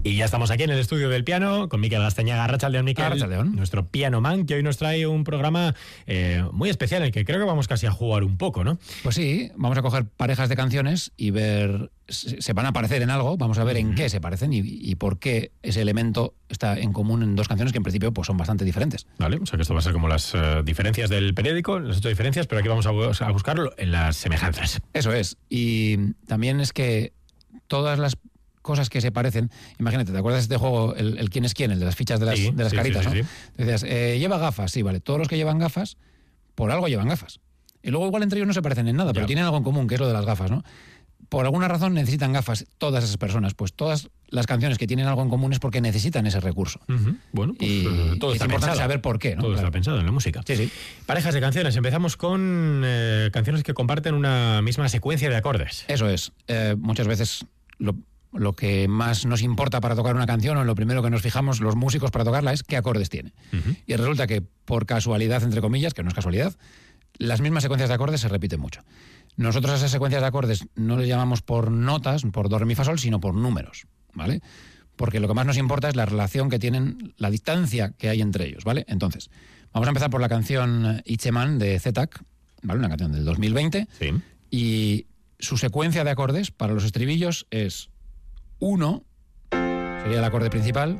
Y ya estamos aquí en el estudio del piano con Mikel Gaztañaga. Arratsaldeon, Mikel. Arratsaldeon. Nuestro Piano Man, que hoy nos trae un programa muy especial en el que creo que vamos casi a jugar un poco, ¿no? Pues sí, vamos a coger parejas de canciones y ver, se van a parecer en algo, vamos a ver en qué se parecen y por qué ese elemento está en común en dos canciones que en principio pues son bastante diferentes. Vale, o sea que esto va a ser como las diferencias del periódico, las 8 diferencias, pero aquí vamos a buscarlo en las semejanzas. Eso es, y también es que todas las cosas que se parecen, imagínate, ¿te acuerdas de este juego, el quién es quién, el de las fichas de las caritas, sí, ¿no? Decías, lleva gafas, sí, vale, todos los que llevan gafas, por algo llevan gafas. Y luego igual entre ellos no se parecen en nada, pero tienen algo en común, que es lo de las gafas, ¿no? Por alguna razón necesitan gafas todas esas personas, pues todas las canciones que tienen algo en común es porque necesitan ese recurso. Bueno, pues todo está es importante pensado. saber por qué, ¿no? Todo está pensado en la música. Sí. Parejas de canciones. Empezamos con canciones que comparten una misma secuencia de acordes. Eso es. Muchas veces lo que más nos importa para tocar una canción, o en lo primero que nos fijamos los músicos para tocarla, es qué acordes tiene. Y resulta que por casualidad, entre comillas, que no es casualidad, las mismas secuencias de acordes se repiten mucho. Nosotros a esas secuencias de acordes no les llamamos por notas, por do, re, mi, fa, sol, sino por números, ¿vale? Porque lo que más nos importa es la relación que tienen, la distancia que hay entre ellos, ¿vale? Entonces, vamos a empezar por la canción Hitzeman de Z-Tak, ¿vale? Una canción del 2020. Sí. Y su secuencia de acordes para los estribillos es 1, sería el acorde principal,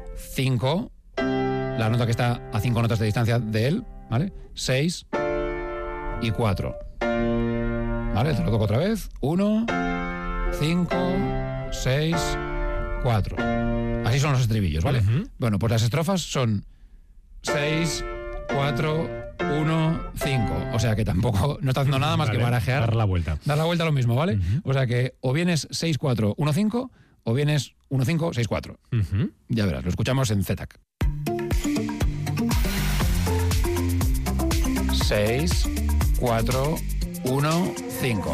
5, la nota que está a 5 notas de distancia de él, ¿vale? 6 y 4. ¿Vale? Te lo toco otra vez. 1, 5, 6, 4. Así son los estribillos, ¿vale? Bueno, pues las estrofas son 6, 4, 1, 5. O sea que tampoco no está haciendo nada más que barajear. Dar la vuelta. Dar la vuelta a lo mismo, ¿vale? O sea que o vienes 6, 4, 1, 5 o vienes 1, 5, 6, 4. Ya verás, lo escuchamos en Z-Tak. 6, 4, 1, 5.